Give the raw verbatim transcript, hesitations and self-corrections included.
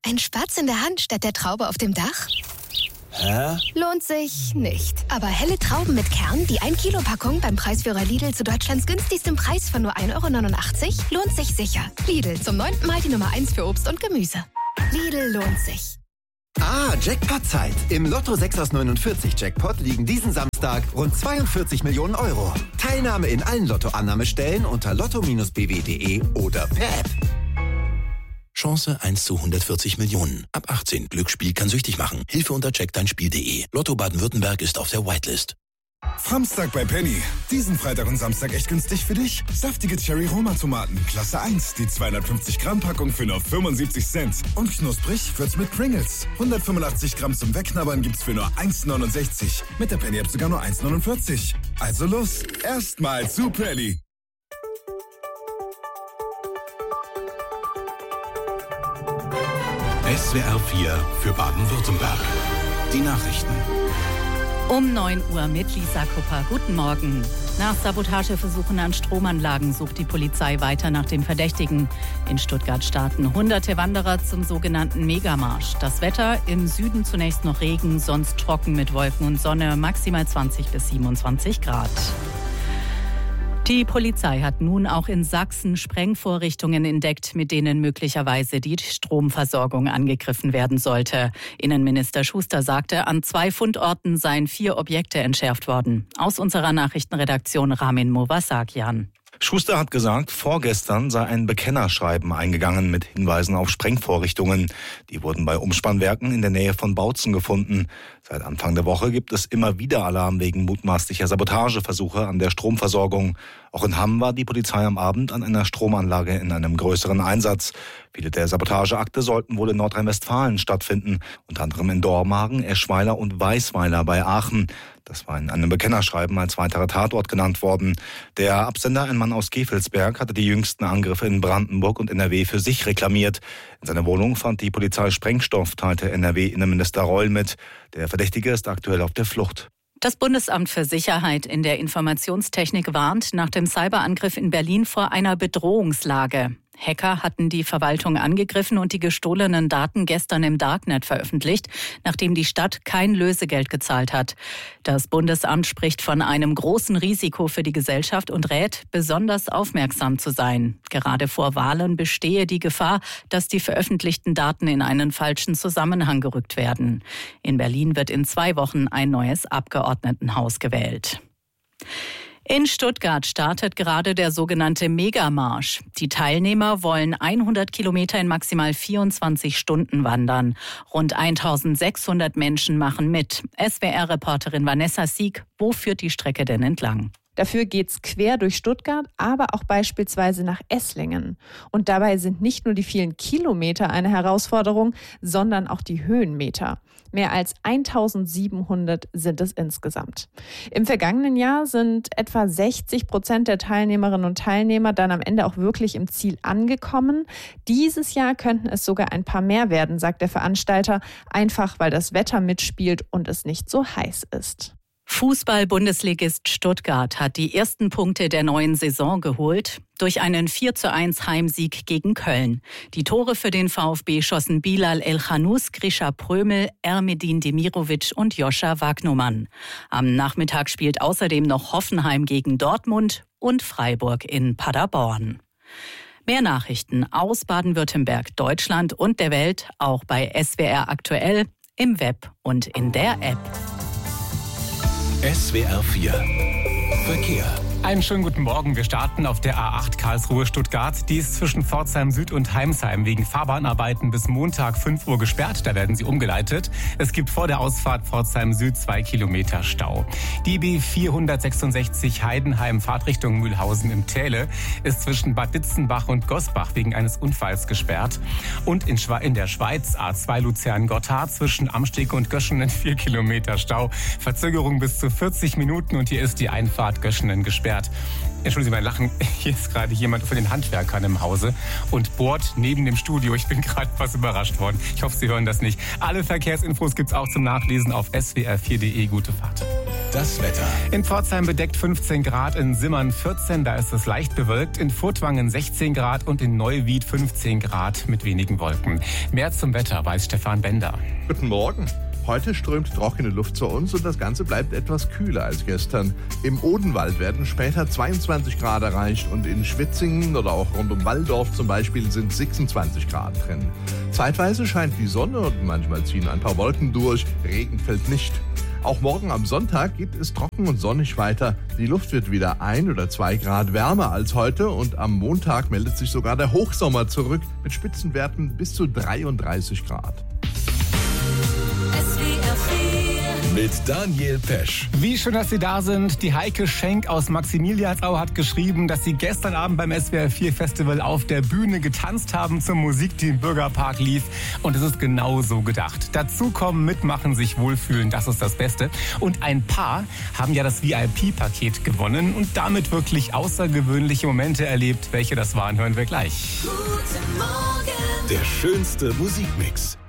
Ein Spatz in der Hand statt der Traube auf dem Dach? Hä? Lohnt sich nicht. Aber helle Trauben mit Kern, die ein Kilo Packung beim Preisführer Lidl zu Deutschlands günstigstem Preis von nur ein Euro neunundachtzig, lohnt sich sicher. Lidl, zum neunten Mal die Nummer eins für Obst und Gemüse. Lidl lohnt sich. Ah, Jackpot-Zeit. Im Lotto sechs aus neunundvierzig Jackpot liegen diesen Samstag rund zweiundvierzig Millionen Euro. Teilnahme in allen Lottoannahmestellen unter lotto Bindestrich b w punkt d e oder per App. Chance eins zu hundertvierzig Millionen. Ab achtzehn. Glücksspiel kann süchtig machen. Hilfe unter check dein Spiel punkt de. Lotto Baden-Württemberg ist auf der Whitelist. Samstag bei Penny. Diesen Freitag und Samstag echt günstig für dich. Saftige Cherry-Roma-Tomaten, Klasse eins. Die zweihundertfünfzig Gramm Packung für nur fünfundsiebzig Cent. Und knusprig wird's mit Pringles. hundertfünfundachtzig Gramm zum Wegknabbern gibt's für nur eins neunundsechzig. Mit der Penny-App sogar nur eins neunundvierzig. Also los, erstmal zu Penny. S W R vier für Baden-Württemberg. Die Nachrichten. Um neun Uhr mit Lisa Kupper. Guten Morgen. Nach Sabotageversuchen an Stromanlagen sucht die Polizei weiter nach dem Verdächtigen. In Stuttgart starten hunderte Wanderer zum sogenannten Megamarsch. Das Wetter im Süden zunächst noch Regen, sonst trocken mit Wolken und Sonne, maximal zwanzig bis siebenundzwanzig Grad. Die Polizei hat nun auch in Sachsen Sprengvorrichtungen entdeckt, mit denen möglicherweise die Stromversorgung angegriffen werden sollte. Innenminister Schuster sagte, an zwei Fundorten seien vier Objekte entschärft worden. Aus unserer Nachrichtenredaktion Ramin Movasakian. Schuster hat gesagt, vorgestern sei ein Bekennerschreiben eingegangen mit Hinweisen auf Sprengvorrichtungen. Die wurden bei Umspannwerken in der Nähe von Bautzen gefunden. Seit Anfang der Woche gibt es immer wieder Alarm wegen mutmaßlicher Sabotageversuche an der Stromversorgung. Auch in Hamm war die Polizei am Abend an einer Stromanlage in einem größeren Einsatz. Viele der Sabotageakte sollten wohl in Nordrhein-Westfalen stattfinden, unter anderem in Dormagen, Eschweiler und Weisweiler bei Aachen. Das war in einem Bekennerschreiben als weiterer Tatort genannt worden. Der Absender, ein Mann aus Gevelsberg, hatte die jüngsten Angriffe in Brandenburg und N R W für sich reklamiert. In seiner Wohnung fand die Polizei Sprengstoff, teilte N R W-Innenminister Reul mit. Der Verdächtige ist aktuell auf der Flucht. Das Bundesamt für Sicherheit in der Informationstechnik warnt nach dem Cyberangriff in Berlin vor einer Bedrohungslage. Hacker hatten die Verwaltung angegriffen und die gestohlenen Daten gestern im Darknet veröffentlicht, nachdem die Stadt kein Lösegeld gezahlt hat. Das Bundesamt spricht von einem großen Risiko für die Gesellschaft und rät, besonders aufmerksam zu sein. Gerade vor Wahlen bestehe die Gefahr, dass die veröffentlichten Daten in einen falschen Zusammenhang gerückt werden. In Berlin wird in zwei Wochen ein neues Abgeordnetenhaus gewählt. In Stuttgart startet gerade der sogenannte Megamarsch. Die Teilnehmer wollen hundert Kilometer in maximal vierundzwanzig Stunden wandern. Rund eintausendsechshundert Menschen machen mit. S W R-Reporterin Vanessa Sieg, wo führt die Strecke denn entlang? Dafür geht's quer durch Stuttgart, aber auch beispielsweise nach Esslingen. Und dabei sind nicht nur die vielen Kilometer eine Herausforderung, sondern auch die Höhenmeter. Mehr als eintausendsiebenhundert sind es insgesamt. Im vergangenen Jahr sind etwa sechzig Prozent der Teilnehmerinnen und Teilnehmer dann am Ende auch wirklich im Ziel angekommen. Dieses Jahr könnten es sogar ein paar mehr werden, sagt der Veranstalter, einfach weil das Wetter mitspielt und es nicht so heiß ist. Fußball-Bundesligist Stuttgart hat die ersten Punkte der neuen Saison geholt durch einen vier zu eins Heimsieg gegen Köln. Die Tore für den VfB schossen Bilal El-Khanous, Grisha Prömel, Ermedin Demirovic und Joscha Wagnumann. Am Nachmittag spielt außerdem noch Hoffenheim gegen Dortmund und Freiburg in Paderborn. Mehr Nachrichten aus Baden-Württemberg, Deutschland und der Welt auch bei S W R aktuell, im Web und in der App. S W R vier Verkehr. Einen schönen guten Morgen. Wir starten auf der A acht Karlsruhe-Stuttgart. Die ist zwischen Pforzheim Süd und Heimsheim wegen Fahrbahnarbeiten bis Montag fünf Uhr gesperrt. Da werden sie umgeleitet. Es gibt vor der Ausfahrt Pforzheim Süd zwei Kilometer Stau. Die B vierhundertsechsundsechzig Heidenheim Fahrtrichtung Mühlhausen im Täle ist zwischen Bad Ditzenbach und Gosbach wegen eines Unfalls gesperrt. Und in, Schwe- in der Schweiz A zwei Luzern-Gotthard zwischen Amsteg und Göschenen vier Kilometer Stau. Verzögerung bis zu vierzig Minuten und hier ist die Einfahrt Göschenen gesperrt. Entschuldigen Sie mein Lachen, hier ist gerade jemand von den Handwerkern im Hause und bohrt neben dem Studio. Ich bin gerade etwas überrascht worden. Ich hoffe, Sie hören das nicht. Alle Verkehrsinfos gibt's auch zum Nachlesen auf S W R vier Punkt de. Gute Fahrt. das Wetter. In Pforzheim bedeckt fünfzehn Grad, in Simmern vierzehn, da ist es leicht bewölkt, in Furtwangen sechzehn Grad und in Neuwied fünfzehn Grad mit wenigen Wolken. Mehr zum Wetter weiß Stefan Bender. Guten Morgen. Heute strömt trockene Luft zu uns und das Ganze bleibt etwas kühler als gestern. Im Odenwald werden später zweiundzwanzig Grad erreicht und in Schwitzingen oder auch rund um Walldorf zum Beispiel sind sechsundzwanzig Grad drin. Zeitweise scheint die Sonne und manchmal ziehen ein paar Wolken durch, Regen fällt nicht. Auch morgen am Sonntag geht es trocken und sonnig weiter. Die Luft wird wieder ein oder zwei Grad wärmer als heute und am Montag meldet sich sogar der Hochsommer zurück mit Spitzenwerten bis zu dreiunddreißig Grad. Mit Daniel Pesch. Wie schön, dass Sie da sind. Die Heike Schenk aus Maximiliansau hat geschrieben, dass sie gestern Abend beim S W R vier Festival auf der Bühne getanzt haben zur Musik, die im Bürgerpark lief. Und es ist genau so gedacht. Dazu kommen, mitmachen, sich wohlfühlen, das ist das Beste. Und ein paar haben ja das V I P-Paket gewonnen und damit wirklich außergewöhnliche Momente erlebt. Welche das waren, hören wir gleich. Guten Morgen. Der schönste Musikmix.